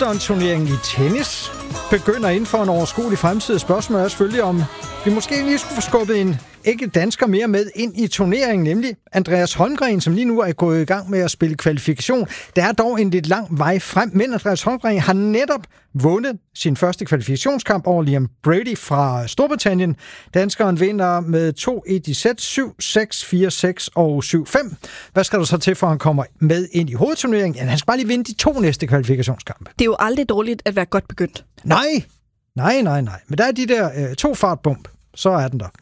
Wimbledon-turneringen i tennis begynder inden for en overskuelig fremtid. Spørgsmålet er selvfølgelig, om vi måske lige skulle få skubbet en enkelt dansker mere med ind i turneringen, nemlig Andreas Holmgren, som lige nu er gået i gang med at spille kvalifikation. Der er dog en lidt lang vej frem, men Andreas Holmgren har netop vundet sin første kvalifikationskamp over Liam Brady fra Storbritannien. Danskeren vinder med 2-1 i sæt, 7-6, 4-6 og 7-5. Hvad skal der så til, for at han kommer med ind i hovedturneringen? Ja, han skal bare lige vinde de 2 næste kvalifikationskampe. Det er jo aldrig dårligt at være godt begyndt. Nej. Men der er de der 2 fartbump. Så er den der.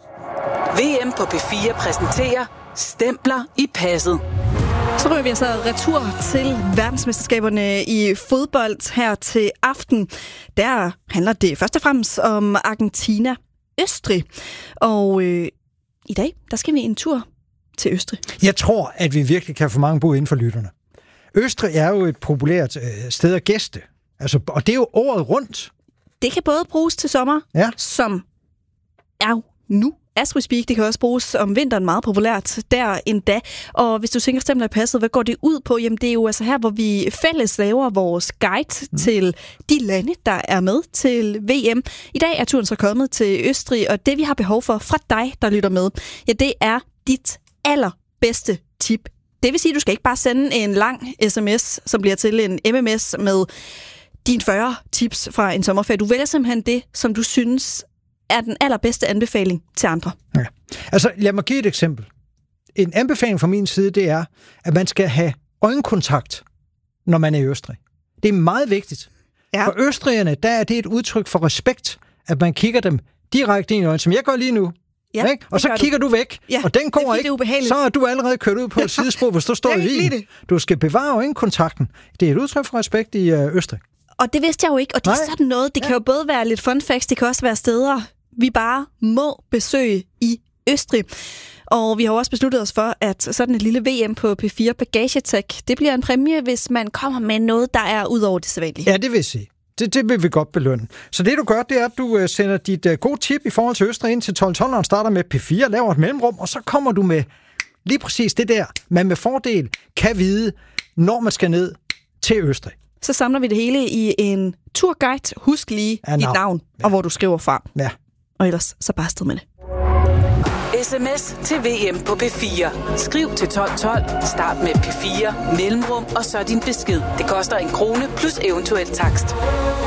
VM på P4 præsenterer Stempler i passet. Så ryger vi altså retur til verdensmesterskaberne i fodbold her til aften. Der handler det først og fremmest om Argentina-Østrig. Og i dag, der skal vi en tur til Østrig. Jeg tror, at vi virkelig kan få mange bud inden for lytterne. Østrig er jo et populært sted at gæste. Altså, og det er jo året rundt. Det kan både bruges til sommer, som er jo nu. As we speak, det kan også bruges om vinteren meget populært der endda. Og hvis du tænker Stempler i passet, hvad går det ud på? Jamen det er jo altså her, hvor vi fælles laver vores guide til de lande, der er med til VM. I dag er turen så kommet til Østrig, og det vi har behov for fra dig, der lytter med, ja det er dit allerbedste tip. Det vil sige, at du skal ikke bare sende en lang sms, som bliver til en MMS med dine 40 tips fra en sommerferie. Du vælger simpelthen det, som du synes er den allerbedste anbefaling til andre. Ja. Altså, lad mig give et eksempel. En anbefaling fra min side, det er, at man skal have øjenkontakt, når man er i Østrig. Det er meget vigtigt. Ja. For østrigerne, der er det et udtryk for respekt, at man kigger dem direkte ind i øjnene, som jeg gør lige nu. Ja, ikke? Og så kigger du væk, og den går ikke. Så er du allerede kørt ud på et sidespor, hvis du står i Wien. Du skal bevare øjenkontakten. Det er et udtryk for respekt i Østrig. Og det vidste jeg jo ikke, og det er sådan noget, det kan jo både være lidt fun facts, det kan også være steder, vi bare må besøge i Østrig. Og vi har også besluttet os for, at sådan et lille VM på P4 Bagagetech, det bliver en præmie, hvis man kommer med noget, der er ud over det sædvanlige. Ja, det vil sige. Det vil vi godt belønne. Så det du gør, det er, at du sender dit gode tip i forhold til Østrig ind til 1212, og starter med P4, laver et mellemrum, og så kommer du med lige præcis det der, man med fordel kan vide, når man skal ned til Østrig. Så samler vi det hele i en turguide. Husk lige dit navn, og hvor du skriver fra. Ja. Og ellers så bare afsted med det. SMS til VM på P4. Skriv til 1212, start med P4, mellemrum, og så din besked. Det koster 1 krone plus eventuel takst.